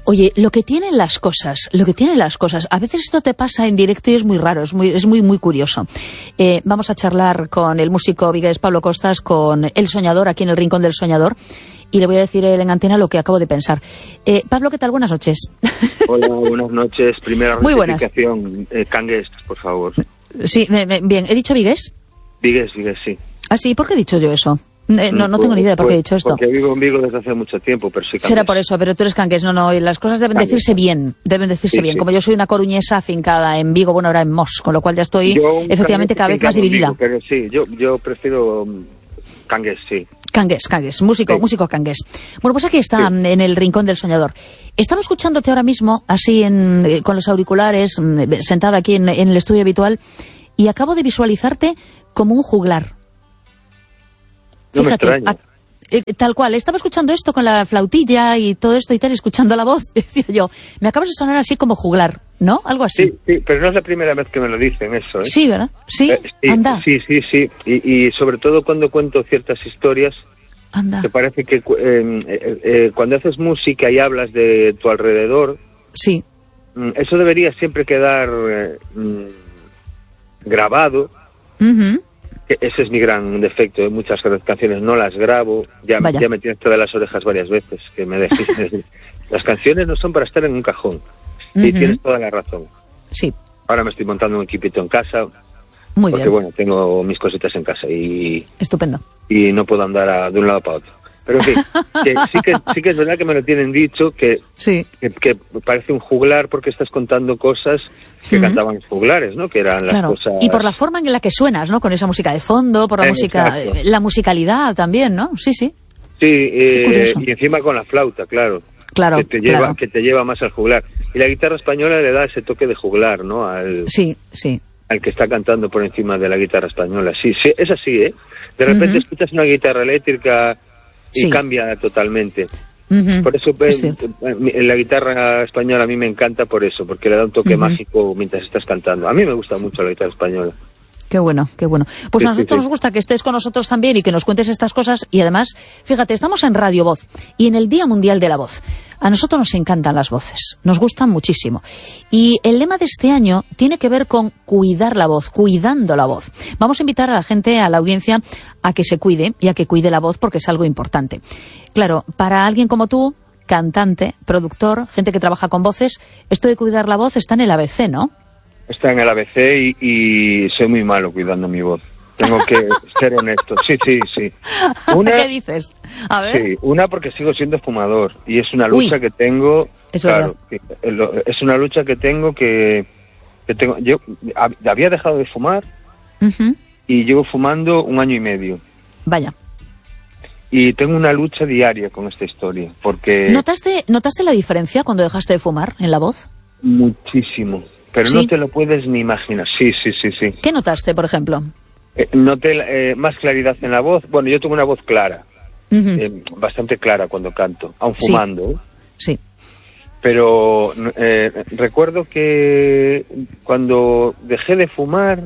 Oye, lo que tienen las cosas, a veces esto te pasa en directo y es muy raro, es muy curioso. Vamos a charlar con el músico vigués Pablo Costas, con El Soñador, aquí en el Rincón del Soñador, y le voy a decir en antena lo que acabo de pensar. Pablo, ¿qué tal? Buenas noches. Hola, buenas noches. Primera muy rectificación, Cangués, por favor. Sí, bien, ¿he dicho vigués? Vigués, sí. Ah, sí, ¿por qué he dicho yo eso? No tengo ni idea de por qué he dicho esto. Porque vivo en Vigo desde hace mucho tiempo, pero sí. Será por eso, pero tú eres cangués. No, y las cosas deben decirse bien, sí. Como yo soy una coruñesa afincada en Vigo, bueno, ahora en Mos, con lo cual ya estoy efectivamente cada vez más dividida. Vigo, pero sí, yo prefiero cangués, sí. Cangués, músico cangués. Bueno, pues aquí está, en el Rincón del Soñador. Estaba escuchándote ahora mismo, así con los auriculares, sentada aquí en el estudio habitual, y acabo de visualizarte como un juglar. Fíjate, no me extraña. Tal cual, estaba escuchando esto con la flautilla y todo esto y tal, escuchando la voz, decía yo, me acabas de sonar así como juglar, ¿no? Algo así. Sí, pero no es la primera vez que me lo dicen eso, ¿eh? Sí, ¿verdad? Sí, anda. Sí. Y sobre todo cuando cuento ciertas historias, anda. Que parece que cuando haces música y hablas de tu alrededor, sí, eso debería siempre quedar grabado. Uh-huh. Ese es mi gran defecto. Muchas canciones no las grabo. Ya me tienes todas las orejas varias veces. Que me decís, las canciones no son para estar en un cajón. Y tienes toda la razón. Sí. Ahora me estoy montando un equipito en casa. Muy porque, bien. Bueno, tengo mis cositas en casa y... Estupendo. Y no puedo andar de un lado para otro. Pero en fin, sí que es verdad que me lo tienen dicho, que parece un juglar porque estás contando cosas que cantaban los juglares, ¿no? Que eran las cosas... Y por la forma en la que suenas, ¿no? Con esa música de fondo, por la música, la musicalidad también, ¿no? Sí. Sí, y encima con la flauta, claro. Que te lleva más al juglar. Y la guitarra española le da ese toque de juglar, ¿no? Sí. Al que está cantando por encima de la guitarra española. Sí, es así, ¿eh? De repente escuchas una guitarra eléctrica y cambia totalmente. Por eso la guitarra española a mí me encanta por eso, porque le da un toque mágico mientras estás cantando. A mí me gusta mucho la guitarra española. Qué bueno. Pues a nosotros nos gusta que estés con nosotros también y que nos cuentes estas cosas. Y además, fíjate, estamos en Radio Voz y en el Día Mundial de la Voz. A nosotros nos encantan las voces, nos gustan muchísimo. Y el lema de este año tiene que ver con cuidar la voz, cuidando la voz. Vamos a invitar a la gente, a la audiencia, a que se cuide y a que cuide la voz porque es algo importante. Claro, para alguien como tú, cantante, productor, gente que trabaja con voces, esto de cuidar la voz está en el ABC, ¿no? Está en el ABC y soy muy malo cuidando mi voz. Tengo que ser honesto. Sí. ¿Qué dices? A ver. Sí, porque sigo siendo fumador y es una lucha que tengo. Es una lucha que tengo que tengo. Yo había dejado de fumar y llevo fumando 1 año y medio. Vaya. Y tengo una lucha diaria con esta historia porque. ¿Notaste la diferencia cuando dejaste de fumar en la voz? Muchísimo. Pero no te lo puedes ni imaginar. Sí. ¿Qué notaste, por ejemplo? Noté más claridad en la voz. Bueno, yo tengo una voz clara, bastante clara cuando canto, aun fumando. Sí. Pero recuerdo que cuando dejé de fumar,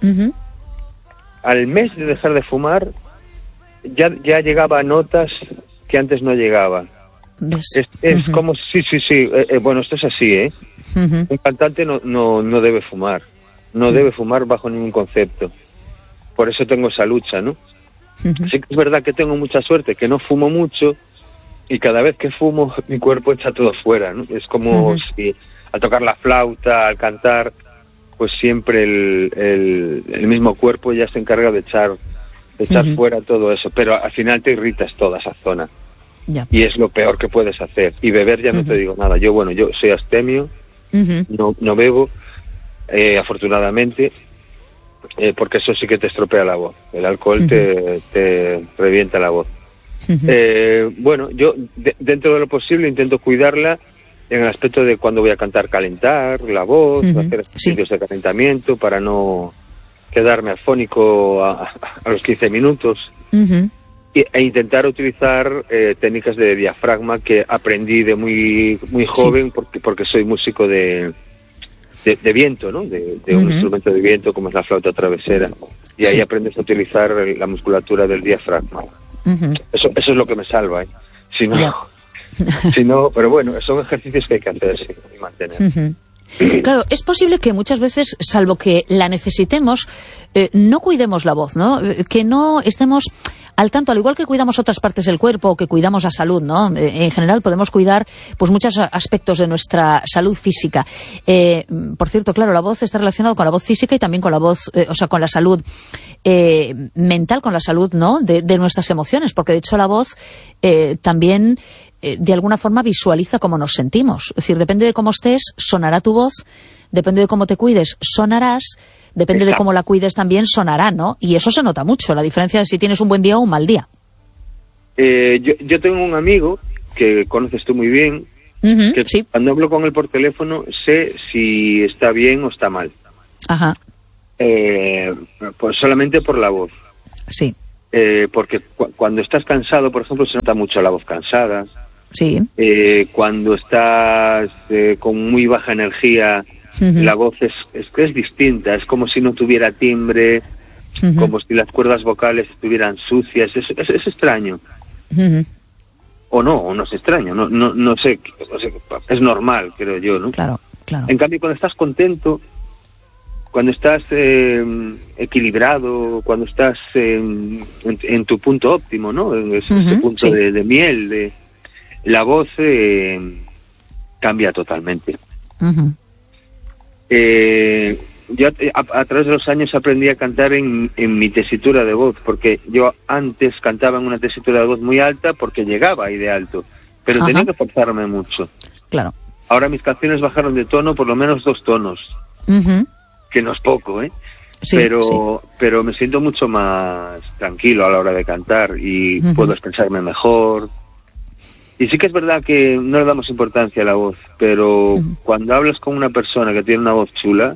al mes de dejar de fumar, ya llegaba a notas que antes no llegaba. Es como... Sí. Bueno, esto es así, ¿eh? Un cantante no debe fumar. No debe fumar bajo ningún concepto. Por eso tengo esa lucha, ¿no? Sí que es verdad que tengo mucha suerte, que no fumo mucho y cada vez que fumo mi cuerpo echa todo fuera, ¿no? Es como si al tocar la flauta, al cantar, pues siempre el mismo cuerpo ya se encarga de echar fuera todo eso. Pero al final te irritas toda esa zona. Ya. Y es lo peor que puedes hacer. Y beber ya no te digo nada. Yo soy astemio, no bebo, afortunadamente, porque eso sí que te estropea la voz. El alcohol te revienta la voz. Bueno, yo dentro de lo posible intento cuidarla en el aspecto de cuando voy a cantar, calentar la voz, hacer ejercicios de calentamiento para no quedarme afónico a los 15 minutos. E intentar utilizar técnicas de diafragma que aprendí de muy joven porque soy músico de viento, ¿no? De un instrumento de viento como es la flauta travesera. Y ahí aprendes a utilizar la musculatura del diafragma. Eso es lo que me salva, ¿eh? Si no, Si no, pero bueno, son ejercicios que hay que hacer y mantener. Claro, es posible que muchas veces, salvo que la necesitemos, no cuidemos la voz, ¿no? Que no estemos al tanto, al igual que cuidamos otras partes del cuerpo o que cuidamos la salud, ¿no? En general podemos cuidar pues muchos aspectos de nuestra salud física. Por cierto, claro, la voz está relacionada con la voz física y también con la voz, con la salud mental, con la salud, ¿no? De nuestras emociones, porque de hecho la voz también de alguna forma visualiza cómo nos sentimos. Es decir, depende de cómo estés, sonará tu voz, depende de cómo te cuides, sonarás, depende de cómo la cuides también, sonará, ¿no? Y eso se nota mucho, la diferencia de si tienes un buen día o un mal día. Yo tengo un amigo que conoces tú muy bien, que sí. Cuando hablo con él por teléfono sé si está bien o está mal. Ajá. Pues solamente por la voz. Sí. Porque cuando estás cansado, por ejemplo, se nota mucho la voz cansada. Sí. Cuando estás con muy baja energía, la voz es distinta, es como si no tuviera timbre, como si las cuerdas vocales estuvieran sucias, es extraño. O no es extraño, no sé, es normal, creo yo, ¿no? Claro. En cambio, cuando estás contento, cuando estás equilibrado, cuando estás en tu punto óptimo, ¿no? En ese punto de miel, la voz cambia totalmente. Yo a través de los años aprendí a cantar en mi tesitura de voz, porque yo antes cantaba en una tesitura de voz muy alta porque llegaba ahí de alto, pero tenía que forzarme mucho. Claro. Ahora mis canciones bajaron de tono por lo menos 2 tonos, que no es poco, Sí, pero me siento mucho más tranquilo a la hora de cantar y puedo expresarme mejor. Y sí que es verdad que no le damos importancia a la voz, pero cuando hablas con una persona que tiene una voz chula,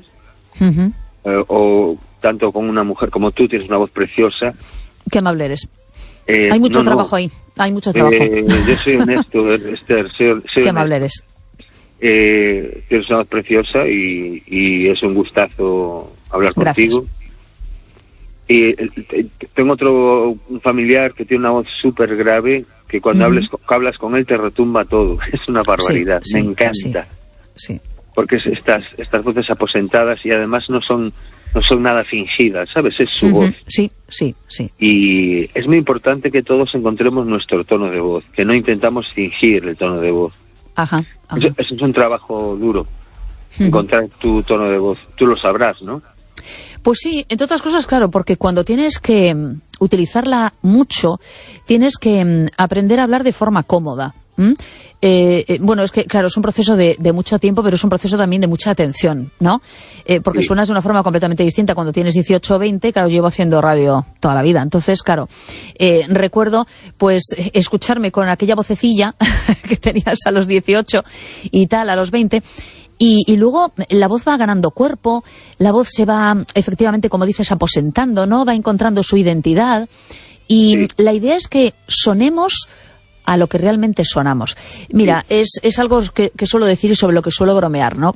o tanto con una mujer como tú, tienes una voz preciosa. Qué amable eres. Hay mucho trabajo ahí, hay mucho trabajo. Yo soy honesto, Esther, soy Qué amable eres. Tienes una voz preciosa y es un gustazo hablar contigo. Y tengo un familiar que tiene una voz súper grave, que cuando hablas con él te retumba todo. Es una barbaridad, me encanta. Sí. Porque estas voces aposentadas y además no son nada fingidas, ¿sabes? Es su voz. Sí. Y es muy importante que todos encontremos nuestro tono de voz, que no intentamos fingir el tono de voz. Ajá. Eso es un trabajo duro, encontrar tu tono de voz. Tú lo sabrás, ¿no? Pues sí, entre otras cosas, claro, porque cuando tienes que utilizarla mucho, tienes que aprender a hablar de forma cómoda. Bueno, es que, claro, es un proceso de mucho tiempo, pero es un proceso también de mucha atención, ¿no? Porque suenas de una forma completamente distinta cuando tienes 18 o 20, claro, yo llevo haciendo radio toda la vida, entonces, claro, recuerdo, pues, escucharme con aquella vocecilla que tenías a los 18 y tal, a los 20, y luego la voz va ganando cuerpo, la voz se va, efectivamente, como dices, aposentando, ¿no? Va encontrando su identidad, y la idea es que sonemos a lo que realmente sonamos. Mira, es algo que suelo decir y sobre lo que suelo bromear, ¿no?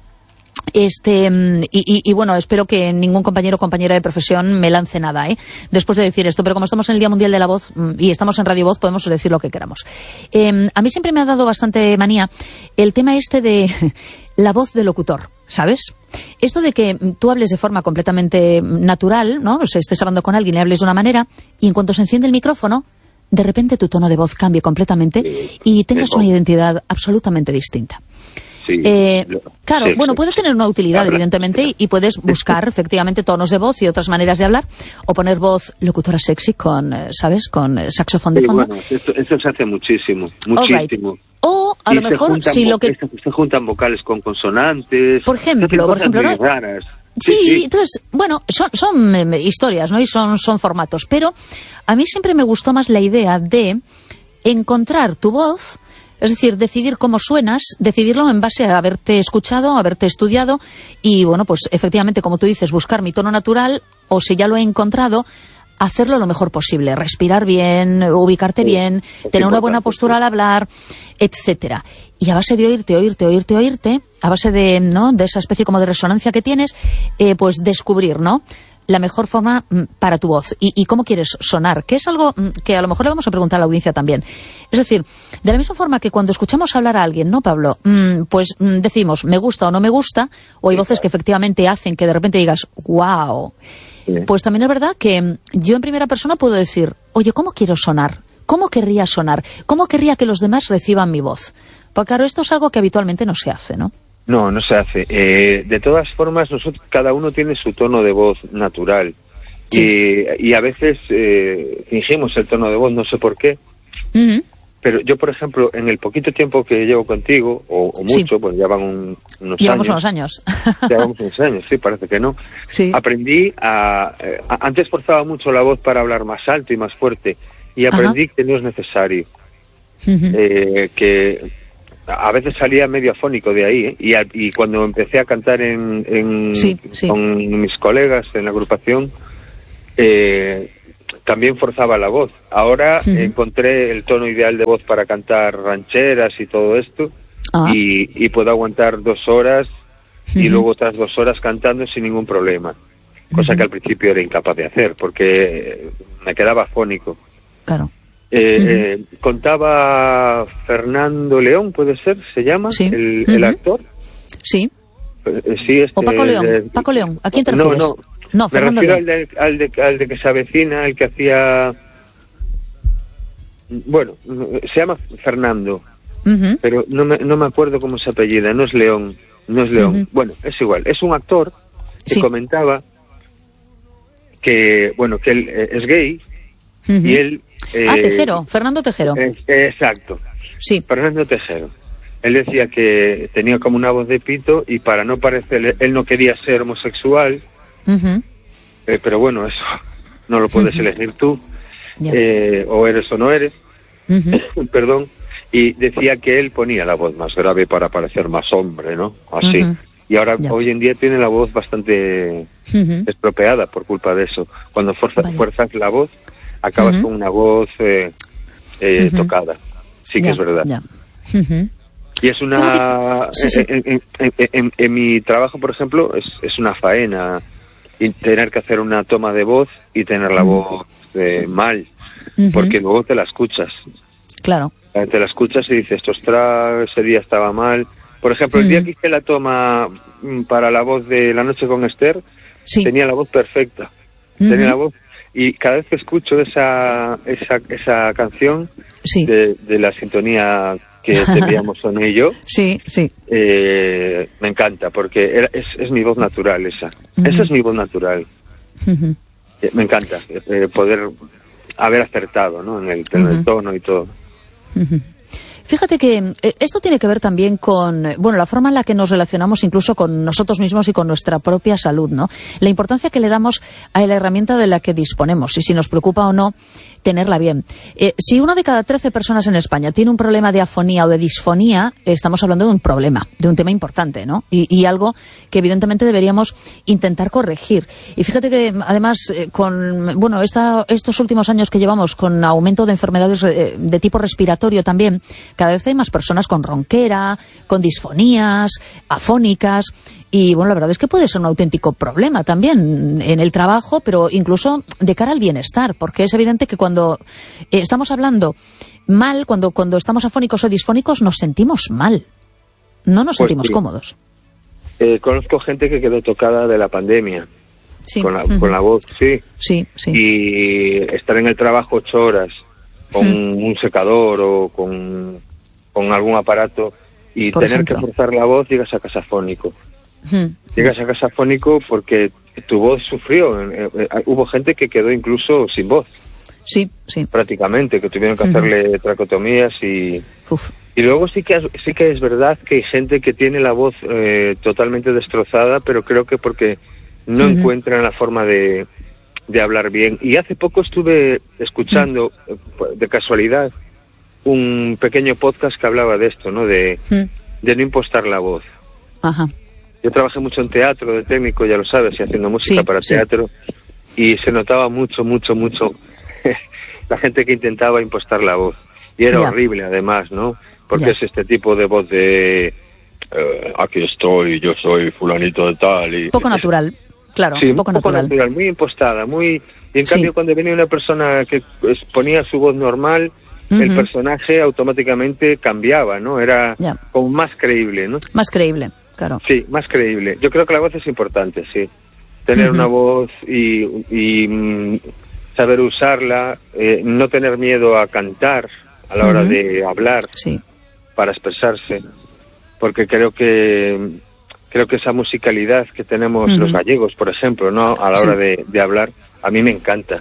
Y bueno, espero que ningún compañero o compañera de profesión me lance nada, después de decir esto, pero como estamos en el Día Mundial de la Voz y estamos en Radio Voz, podemos decir lo que queramos. A mí siempre me ha dado bastante manía el tema de la voz de locutor, ¿sabes? Esto de que tú hables de forma completamente natural, ¿no? O sea, estés hablando con alguien y hables de una manera y en cuanto se enciende el micrófono, de repente tu tono de voz cambie completamente y tengas una identidad absolutamente distinta. Claro, bueno, puede tener una utilidad, evidentemente, y puedes buscar efectivamente tonos de voz y otras maneras de hablar, o poner voz locutora sexy con, ¿sabes?, con saxofón de fondo. Bueno, eso se hace muchísimo. O a lo mejor si lo que se juntan vocales con consonantes, por ejemplo, ¿no? Raras. Sí, entonces, bueno, son historias, ¿no? Y son formatos, pero a mí siempre me gustó más la idea de encontrar tu voz. Es decir, decidir cómo suenas, decidirlo en base a haberte escuchado, a haberte estudiado y, bueno, pues efectivamente, como tú dices, buscar mi tono natural o si ya lo he encontrado, hacerlo lo mejor posible, respirar bien, ubicarte bien, tener una buena postura al hablar, etcétera. Y a base de oírte, a base de esa especie como de resonancia que tienes, pues descubrir, ¿no? la mejor forma para tu voz y cómo quieres sonar, que es algo que a lo mejor le vamos a preguntar a la audiencia también. Es decir, de la misma forma que cuando escuchamos hablar a alguien, ¿no, Pablo? Pues decimos, me gusta o no me gusta, o hay voces que efectivamente hacen que de repente digas, wow. Sí. Pues también es verdad que yo en primera persona puedo decir, oye, ¿cómo quiero sonar? ¿Cómo querría sonar? ¿Cómo querría que los demás reciban mi voz? Porque claro, esto es algo que habitualmente no se hace, ¿no? No se hace. De todas formas, cada uno tiene su tono de voz natural. Sí. Y a veces fingimos el tono de voz, no sé por qué. Uh-huh. Pero yo, por ejemplo, en el poquito tiempo que llevo contigo, o mucho, pues ya van unos años. Llevamos unos años. Llevamos unos años, sí, parece que no. Sí. Aprendí antes forzaba mucho la voz para hablar más alto y más fuerte. Y aprendí que no es necesario. Uh-huh. Que a veces salía medio afónico de ahí, y cuando empecé a cantar con mis colegas en la agrupación, también forzaba la voz. Ahora encontré el tono ideal de voz para cantar rancheras y todo esto, y puedo aguantar 2 horas y luego otras 2 horas cantando sin ningún problema, cosa que al principio era incapaz de hacer porque me quedaba afónico. Claro. Contaba Fernando León, ¿puede ser? ¿Se llama? Sí. El actor. Sí. Sí, o Paco León. Paco León, ¿a quién te refieres? No, me refiero al de que se avecina, el que hacía... Bueno, se llama Fernando, pero no me acuerdo cómo se apellida, no es León. Bueno, es igual, es un actor que comentaba que él es gay, y él... Tejero, Fernando Tejero. Exacto. Sí. Fernando Tejero. Él decía que tenía como una voz de pito y para no parecer, él no quería ser homosexual, pero bueno, eso no lo puedes elegir tú, o eres o no eres, perdón, y decía que él ponía la voz más grave para parecer más hombre, ¿no? Así. Y ahora, hoy en día tiene la voz bastante estropeada por culpa de eso. Cuando fuerzas la voz, acabas con una voz tocada. Sí que es verdad. Y es una... En mi trabajo, por ejemplo, es una faena y tener que hacer una toma de voz y tener la voz mal, porque luego te la escuchas. Claro. Te la escuchas y dices, ostras, ese día estaba mal. Por ejemplo, el día que hice la toma para la voz de La Noche con Esther, tenía la voz perfecta. Tenía la voz... Y cada vez que escucho esa canción de la sintonía que teníamos Sonia y yo, me encanta, porque es mi voz natural esa. Esa es mi voz natural. Me encanta poder haber acertado, ¿no? en el tono y todo. Fíjate que esto tiene que ver también con, la forma en la que nos relacionamos incluso con nosotros mismos y con nuestra propia salud, ¿no? La importancia que le damos a la herramienta de la que disponemos y si nos preocupa o no tenerla bien. Si 1 de cada 13 personas en España tiene un problema de afonía o de disfonía, estamos hablando de un problema, de un tema importante, ¿no? Y algo que evidentemente deberíamos intentar corregir. Y fíjate que además estos últimos años que llevamos con aumento de enfermedades de tipo respiratorio también, cada vez hay más personas con ronquera, con disfonías, afónicas. Y la verdad es que puede ser un auténtico problema también en el trabajo, pero incluso de cara al bienestar, porque es evidente que cuando estamos hablando mal, cuando estamos afónicos o disfónicos, nos sentimos mal, no nos sentimos cómodos. Conozco gente que quedó tocada de la pandemia, con la voz, Sí. Y estar en el trabajo 8 horas con un secador o con algún aparato y tener que forzar la voz, llegas a casa afónico. Llegas a casa afónico porque tu voz sufrió. Hubo gente que quedó incluso sin voz. Sí. Prácticamente, que tuvieron que hacerle tracotomías y luego sí que es verdad que hay gente que tiene la voz totalmente destrozada, pero creo que porque no encuentran la forma de hablar bien. Y hace poco estuve escuchando, de casualidad, un pequeño podcast que hablaba de esto, ¿no? De no impostar la voz. Ajá. Yo trabajé mucho en teatro de técnico, ya lo sabes, y haciendo música para teatro, y se notaba mucho la gente que intentaba impostar la voz. Y era horrible, además, ¿no? Porque es este tipo de voz de aquí estoy, yo soy fulanito de tal. Y poco natural. claro, sí, un poco natural, muy impostada, muy... Y en cambio cuando venía una persona que ponía su voz normal, el personaje automáticamente cambiaba, ¿no? Era como más creíble, ¿no? Más creíble, claro. Sí, más creíble. Yo creo que la voz es importante, sí. Tener una voz y saber usarla, no tener miedo a cantar a la hora de hablar, para expresarse, porque creo que esa musicalidad que tenemos los gallegos, por ejemplo, ¿no? A la hora de hablar, a mí me encanta.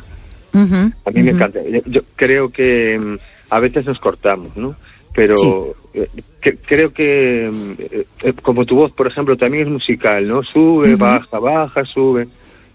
A mí me encanta. Yo creo que a veces nos cortamos, ¿no? Pero creo que como tu voz, por ejemplo, también es musical, ¿no? Sube, baja, sube,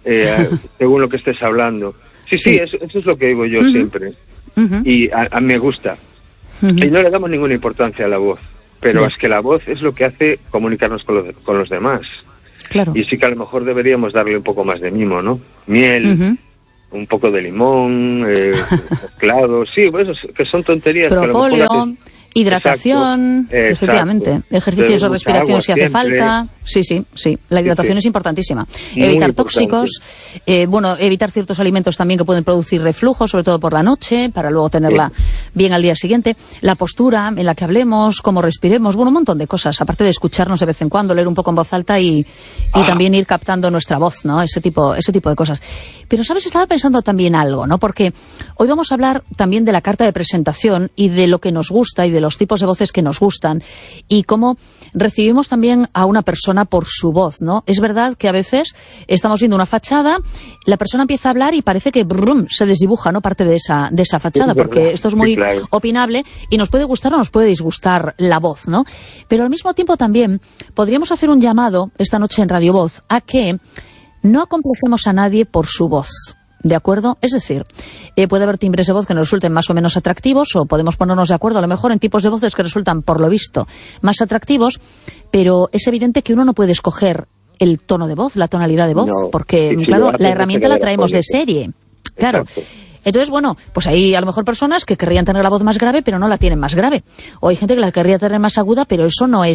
según lo que estés hablando. Sí, eso es lo que digo yo siempre. Y a mí me gusta. Y no le damos ninguna importancia a la voz. Pero es que la voz es lo que hace comunicarnos con los demás. Claro. Y sí que a lo mejor deberíamos darle un poco más de mimo, ¿no? Miel, un poco de limón, mezclado, sí, pues eso, que son tonterías. Propóleo, que a lo mejor hidratación, efectivamente, ejercicios de respiración si hace falta. Sí, la hidratación es importantísima. Evitar tóxicos, evitar ciertos alimentos también que pueden producir reflujo, sobre todo por la noche, para luego tenerla bien al día siguiente. La postura en la que hablemos, cómo respiremos, un montón de cosas, aparte de escucharnos de vez en cuando, leer un poco en voz alta y también ir captando nuestra voz, ¿no? Ese tipo de cosas. Pero, ¿sabes? Estaba pensando también algo, ¿no? Porque hoy vamos a hablar también de la carta de presentación y de lo que nos gusta y de los tipos de voces que nos gustan y cómo recibimos también a una persona por su voz, ¿no? Es verdad que a veces estamos viendo una fachada, la persona empieza a hablar y parece que se desdibuja, ¿no? Parte de esa fachada, porque esto es muy opinable y nos puede gustar o nos puede disgustar la voz, ¿no? Pero al mismo tiempo también podríamos hacer un llamado esta noche en Radio Voz a que no acomplejemos a nadie por su voz. ¿De acuerdo? Es decir, puede haber timbres de voz que nos resulten más o menos atractivos o podemos ponernos de acuerdo a lo mejor en tipos de voces que resultan, por lo visto, más atractivos, pero es evidente que uno no puede escoger el tono de voz, la tonalidad de voz, porque, claro, la herramienta la traemos de serie. Claro. Entonces, pues hay a lo mejor personas que querrían tener la voz más grave, pero no la tienen más grave. O hay gente que la querría tener más aguda, pero eso no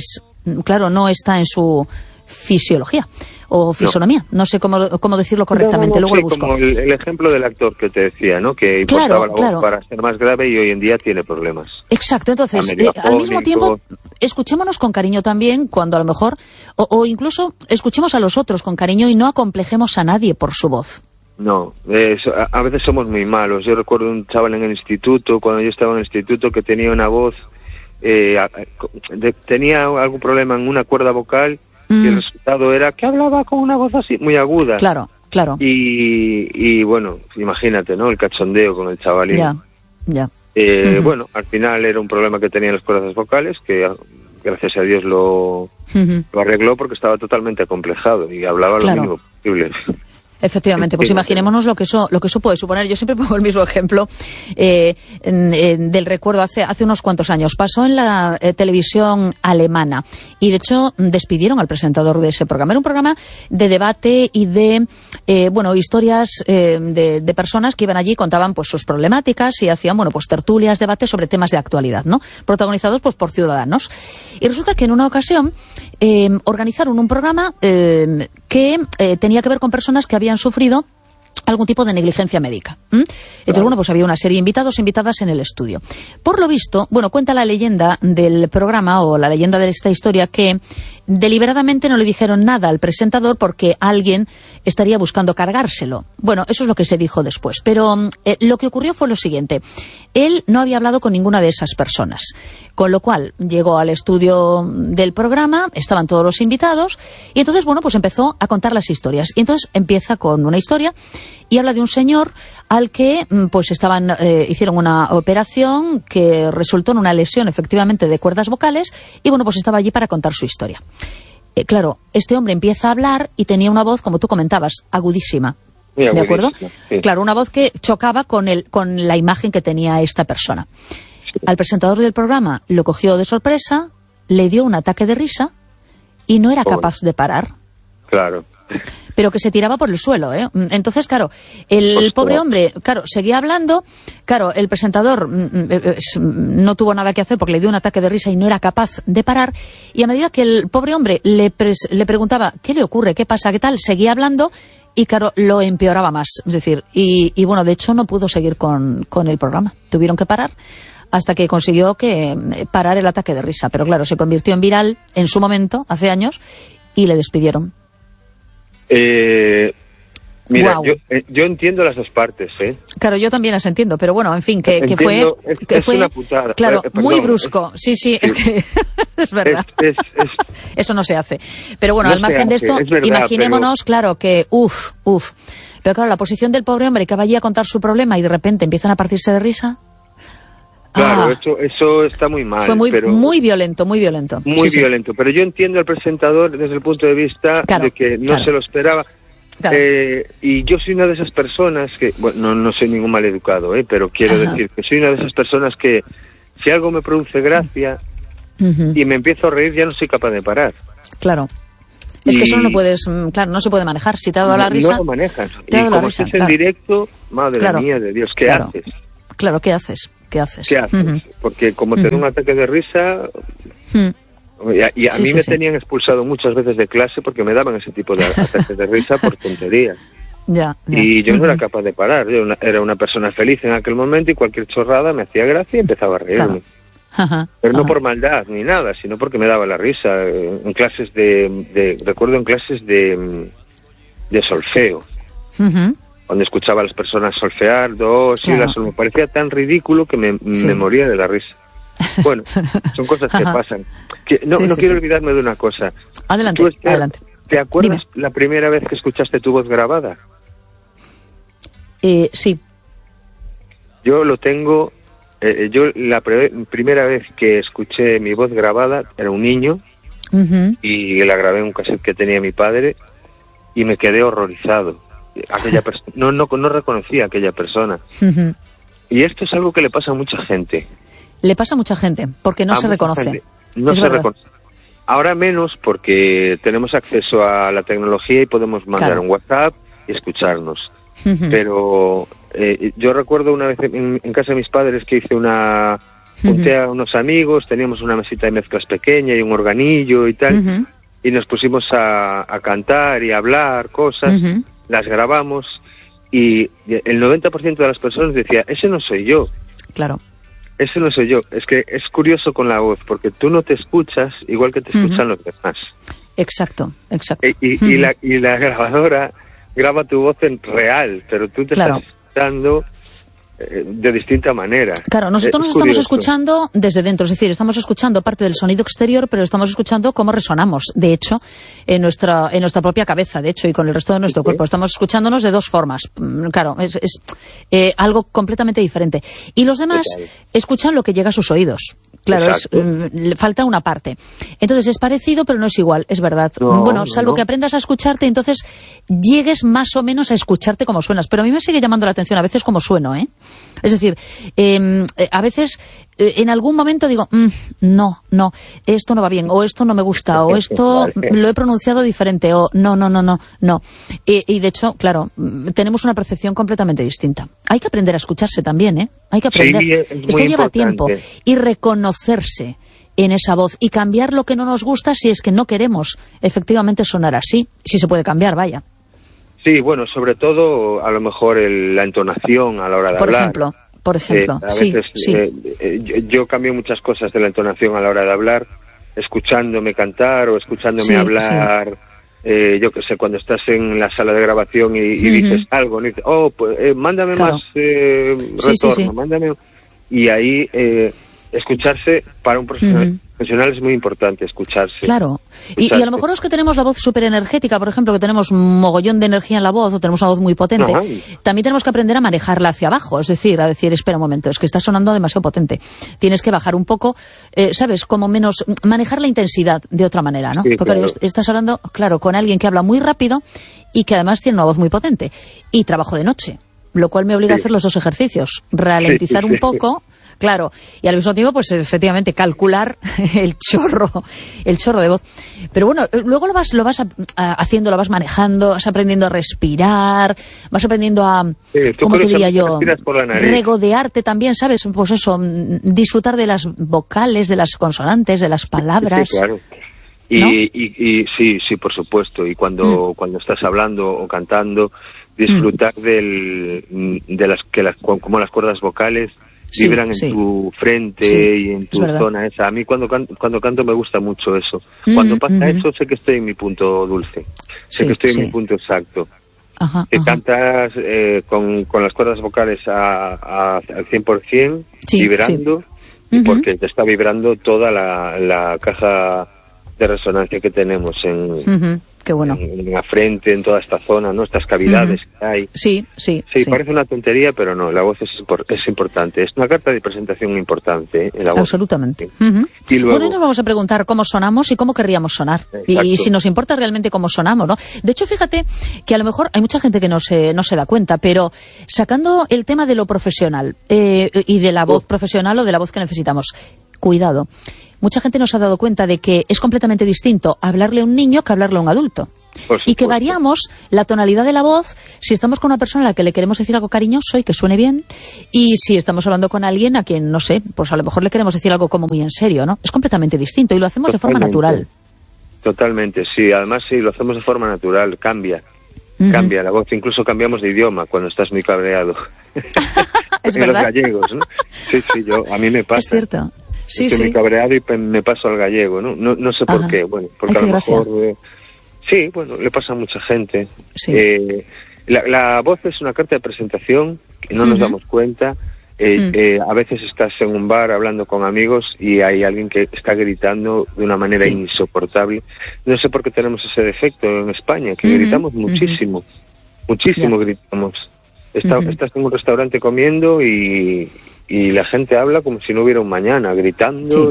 está en su fisiología o fisonomía, no sé cómo decirlo correctamente, luego lo busco. Como el ejemplo del actor que te decía, ¿no? Que importaba la voz para ser más grave y hoy en día tiene problemas. Exacto, entonces, al mismo tiempo, escuchémonos con cariño también cuando a lo mejor, o incluso escuchemos a los otros con cariño y no acomplejemos a nadie por su voz. No, a veces somos muy malos. Yo recuerdo un chaval en el instituto, cuando yo estaba en el instituto, que tenía una voz, tenía algún problema en una cuerda vocal. Y el resultado era que hablaba con una voz así, muy aguda. Claro. Y bueno, imagínate, ¿no? El cachondeo con el chavalín. Ya. Bueno, al final era un problema que tenían las cuerdas vocales, que gracias a Dios lo arregló porque estaba totalmente acomplejado y hablaba lo mínimo posible. Efectivamente, pues imaginémonos lo que eso puede suponer. Yo siempre pongo el mismo ejemplo del recuerdo hace unos cuantos años. Pasó en la televisión alemana y, de hecho, despidieron al presentador de ese programa. Era un programa de debate y de historias de personas que iban allí y contaban pues sus problemáticas y hacían tertulias, debates sobre temas de actualidad, ¿no? Protagonizados pues por ciudadanos. Y resulta que en una ocasión organizaron un programa que tenía que ver con personas que habían sufrido algún tipo de negligencia médica. Entonces, pues había una serie de invitados e invitadas en el estudio. Por lo visto, cuenta la leyenda del programa o la leyenda de esta historia que deliberadamente no le dijeron nada al presentador porque alguien estaría buscando cargárselo. Bueno, eso es lo que se dijo después. Pero lo que ocurrió fue lo siguiente. Él no había hablado con ninguna de esas personas. Con lo cual, llegó al estudio del programa, estaban todos los invitados, y entonces, pues empezó a contar las historias. Y entonces empieza con una historia y habla de un señor al que hicieron una operación que resultó en una lesión efectivamente de cuerdas vocales y pues estaba allí para contar su historia. Claro, este hombre empieza a hablar y tenía una voz, como tú comentabas, agudísima. ¿De acuerdo? Sí. Claro, una voz que chocaba con la imagen que tenía esta persona. Sí. Al presentador del programa lo cogió de sorpresa, le dio un ataque de risa y no era capaz de parar. Claro. pero que se tiraba por el suelo, ¿eh? Entonces, claro, el pobre hombre, claro, seguía hablando, claro, el presentador no tuvo nada que hacer porque le dio un ataque de risa y no era capaz de parar, y a medida que el pobre hombre le preguntaba, ¿qué le ocurre? ¿Qué pasa? ¿Qué tal? Seguía hablando y, claro, lo empeoraba más. Es decir, y bueno, de hecho no pudo seguir con el programa. Tuvieron que parar hasta que consiguió parar el ataque de risa. Pero claro, se convirtió en viral en su momento, hace años, y le despidieron. Mira, Wow. yo entiendo las dos partes, ¿eh? Claro, yo también las entiendo, pero bueno, en fin, que fue una putada. Claro, Perdón, muy brusco. Sí, es que es verdad. Eso no se hace. Pero bueno, no al margen de esto, verdad, imaginémonos, claro, que Pero claro, la posición del pobre hombre que vaya a contar su problema y de repente empiezan a partirse de risa. Claro, eso está muy mal. Fue muy violento. Muy violento, pero yo entiendo al presentador desde el punto de vista de que no se lo esperaba. Claro. Y yo soy una de esas personas que, bueno, no soy ningún maleducado, pero quiero decir que soy una de esas personas que si algo me produce gracia y me empiezo a reír, ya no soy capaz de parar. Claro. Es que eso no puedes, claro, no se puede manejar. Si te ha dado la risa... No lo manejas. Y como estás en directo, madre mía de Dios, ¿qué haces? Claro, ¿qué haces? ¿Qué haces? Porque como te da un ataque de risa... Y a mí me tenían expulsado muchas veces de clase porque me daban ese tipo de ataques de risa por tonterías. Y yo no era capaz de parar. Yo era una persona feliz en aquel momento y cualquier chorrada me hacía gracia y empezaba a reírme. Pero no por maldad ni nada, sino porque me daba la risa. En clases recuerdo en clases de solfeo. Cuando escuchaba a las personas solfear, me parecía tan ridículo que me moría de la risa. Bueno, son cosas que pasan. No quiero olvidarme de una cosa. Adelante, adelante. ¿Te acuerdas la primera vez que escuchaste tu voz grabada? Sí. Yo lo tengo... la primera vez que escuché mi voz grabada era un niño y la grabé en un cassette que tenía mi padre y me quedé horrorizado. No reconocía a aquella persona. Y esto es algo que le pasa a mucha gente. Le pasa a mucha gente, porque no se reconoce. No se reconoce. Ahora menos porque tenemos acceso a la tecnología y podemos mandar un WhatsApp y escucharnos. Pero yo recuerdo una vez en casa de mis padres que junté a unos amigos, teníamos una mesita de mezclas pequeña y un organillo y tal, y nos pusimos a cantar y a hablar cosas, las grabamos y el 90% de las personas decía, ese no soy yo. Claro. Ese no soy yo. Es que es curioso con la voz, porque tú no te escuchas igual que te escuchan los demás. Exacto. Y la grabadora graba tu voz en real, pero tú te estás escuchando de distinta manera. Claro, nosotros nos estamos escuchando desde dentro, es decir, estamos escuchando parte del sonido exterior, pero estamos escuchando cómo resonamos, de hecho, en nuestra propia cabeza, de hecho, y con el resto de nuestro cuerpo. Estamos escuchándonos de dos formas. Claro, es algo completamente diferente. Y los demás escuchan lo que llega a sus oídos. Claro, le falta una parte. Entonces es parecido, pero no es igual, es verdad. Salvo que aprendas a escucharte, entonces llegues más o menos a escucharte como suenas. Pero a mí me sigue llamando la atención a veces cómo sueno, ¿eh? Es decir, a veces en algún momento digo, no, esto no va bien, o esto no me gusta, o esto lo he pronunciado diferente, o no. Y de hecho, claro, tenemos una percepción completamente distinta. Hay que aprender a escucharse también, ¿eh? Hay que aprender. Sí, esto lleva tiempo. Y reconocerse en esa voz y cambiar lo que no nos gusta si es que no queremos efectivamente sonar así. Si se puede cambiar, vaya. Sí, bueno, sobre todo a lo mejor la entonación a la hora de hablar. Por ejemplo, a veces, yo cambio muchas cosas de la entonación a la hora de hablar, escuchándome cantar o escuchándome hablar. Yo qué sé, cuando estás en la sala de grabación y dices algo, y dices, mándame más retorno, mándame... Y ahí escucharse para un profesional es muy importante, escucharse. Claro. Y a lo mejor los que tenemos la voz súper energética, por ejemplo, que tenemos un mogollón de energía en la voz o tenemos una voz muy potente, también tenemos que aprender a manejarla hacia abajo, es decir, a decir, espera un momento, es que está sonando demasiado potente. Tienes que bajar un poco, ¿sabes? Como menos, manejar la intensidad de otra manera, ¿no? Sí, porque estás hablando, claro, con alguien que habla muy rápido y que además tiene una voz muy potente. Y trabajo de noche, lo cual me obliga a hacer los dos ejercicios. Ralentizar un poco... claro. Y al mismo tiempo, pues efectivamente, calcular el chorro de voz. Pero bueno, luego lo vas haciendo, lo vas manejando, vas aprendiendo a respirar, vas aprendiendo a, ¿cómo te diría yo? Regodearte también, ¿sabes? Pues eso, disfrutar de las vocales, de las consonantes, de las palabras. Sí, claro. ¿No? Y sí, por supuesto. Y cuando estás hablando o cantando, disfrutar como las cuerdas vocales vibran en tu frente y en tu zona esa. A mí cuando canto me gusta mucho eso. Cuando pasa eso sé que estoy en mi punto dulce, sé que estoy en mi punto exacto. Que cantas con las cuerdas vocales al 100%, vibrando, porque te está vibrando toda la caja de resonancia que tenemos Qué bueno. en la frente, en toda esta zona, ¿no? Estas cavidades que hay. Sí, parece una tontería, pero no, la voz es importante. Es una carta de presentación importante, la voz. Absolutamente. Y luego, bueno, nos vamos a preguntar cómo sonamos y cómo querríamos sonar. Y si nos importa realmente cómo sonamos, ¿no? De hecho, fíjate que a lo mejor hay mucha gente que no se da cuenta, pero sacando el tema de lo profesional y de la voz profesional o de la voz que necesitamos, cuidado. Mucha gente no se ha dado cuenta de que es completamente distinto hablarle a un niño que hablarle a un adulto. Y que variamos la tonalidad de la voz si estamos con una persona a la que le queremos decir algo cariñoso y que suene bien, y si estamos hablando con alguien a quien, no sé, pues a lo mejor le queremos decir algo como muy en serio, ¿no? Es completamente distinto y lo hacemos de forma natural. Totalmente, sí. Además, sí, lo hacemos de forma natural. Cambia la voz. Incluso cambiamos de idioma cuando estás muy cabreado. ¿Es verdad? Los gallegos, ¿no? Sí, a mí me pasa. Es cierto. Estoy muy cabreado y me paso al gallego, ¿no? No sé por qué. Bueno, porque a lo mejor... sí, bueno, le pasa a mucha gente. Sí. La voz es una carta de presentación que no nos damos cuenta. A veces estás en un bar hablando con amigos y hay alguien que está gritando de una manera insoportable. No sé por qué tenemos ese defecto en España, que gritamos muchísimo. Muchísimo gritamos. Estás en un restaurante comiendo y la gente habla como si no hubiera un mañana, gritando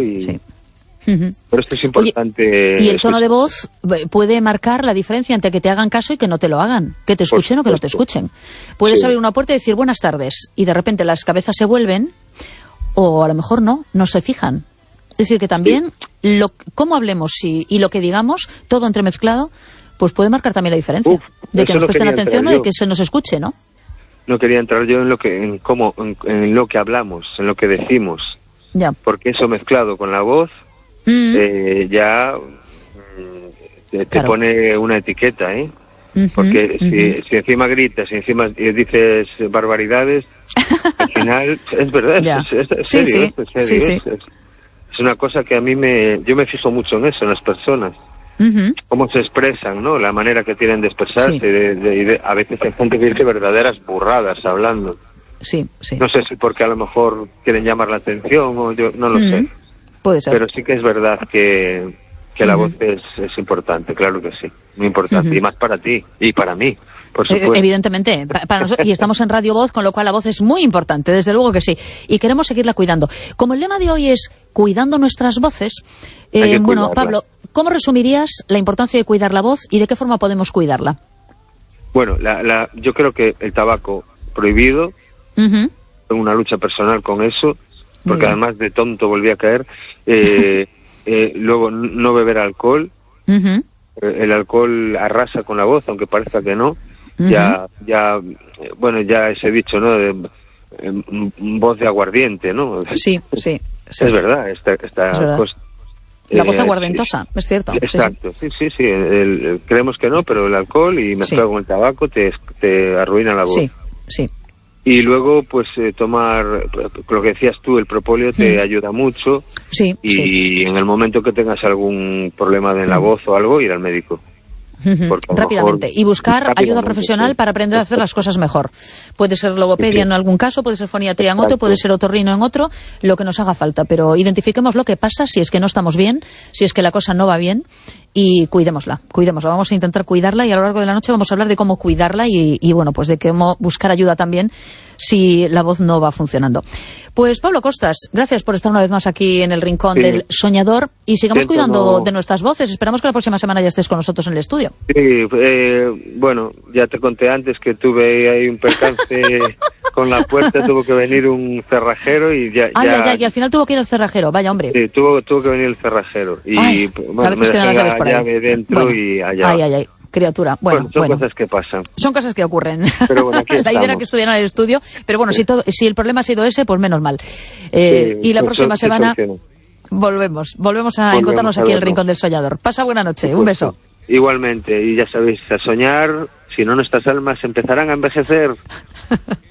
Pero esto es importante. Oye, y el tono de voz puede marcar la diferencia entre que te hagan caso y que no te lo hagan, que te escuchen o que no te escuchen. Puedes abrir una puerta y decir buenas tardes y de repente las cabezas se vuelven o a lo mejor no se fijan. Es decir, que también cómo hablemos y lo que digamos, todo entremezclado, pues puede marcar también la diferencia de que nos presten atención o de que se nos escuche, ¿no? No quería entrar yo en lo que hablamos, en lo que decimos. Ya. Porque eso mezclado con la voz ya te pone una etiqueta, ¿eh? Porque si encima gritas y encima dices barbaridades, al final es verdad, es serio. Es una cosa que a mí yo me fijo mucho en eso, en las personas. Cómo se expresan, ¿no? La manera que tienen de expresarse. A veces hay gente que dice verdaderas burradas hablando. Sí. No sé si porque a lo mejor quieren llamar la atención o yo no lo sé. Puede ser. Pero sí que es verdad que la voz es importante, claro que sí. Muy importante. Y más para ti y para mí. Por supuesto. Evidentemente, para nosotros, y estamos en Radio Voz, con lo cual la voz es muy importante, desde luego que sí, y queremos seguirla cuidando. Como el lema de hoy es cuidando nuestras voces, bueno, Pablo, ¿cómo resumirías la importancia de cuidar la voz y de qué forma podemos cuidarla? Bueno, yo creo que el tabaco prohibido, tengo una lucha personal con eso, porque además de tonto volví a caer, luego no beber alcohol, el alcohol arrasa con la voz, aunque parezca que no. Ya ese dicho, ¿no? De voz de aguardiente, ¿no? Sí. Es verdad, esta cosa. La voz aguardentosa, es cierto. Exacto, sí. Creemos que no, pero el alcohol y mezclado con el tabaco te arruina la voz. Sí. Y luego, pues, tomar, lo que decías tú, el propóleo te ayuda mucho. Y en el momento que tengas algún problema en la voz o algo, ir al médico. Rápidamente. Y buscar ayuda profesional para aprender a hacer las cosas mejor. Puede ser logopedia en algún caso, puede ser foniatría en otro, puede ser otorrino en otro, lo que nos haga falta. Pero identifiquemos lo que pasa si es que no estamos bien, si es que la cosa no va bien, y cuidémosla. Vamos a intentar cuidarla y a lo largo de la noche vamos a hablar de cómo cuidarla y bueno, pues de cómo buscar ayuda también si la voz no va funcionando. Pues Pablo Costas, gracias por estar una vez más aquí en el Rincón del Soñador y sigamos cuidando de nuestras voces. Esperamos que la próxima semana ya estés con nosotros en el estudio. Sí, bueno, ya te conté antes que tuve ahí un percance con la puerta, tuvo que venir un cerrajero y ya... y al final tuvo que ir el cerrajero, vaya hombre. Sí, tuvo que venir el cerrajero y bueno, me dejé la llave dentro y allá. Ay, criatura. Bueno, son cosas que pasan. Son cosas que ocurren. Pero bueno, aquí la idea era que estuviera en el estudio, pero bueno, si el problema ha sido ese, pues menos mal. Y la próxima semana volvemos a encontrarnos aquí en el Rincón del Soñador. Pasa buena noche, un beso. Igualmente, y ya sabéis, a soñar, si no nuestras almas empezarán a envejecer.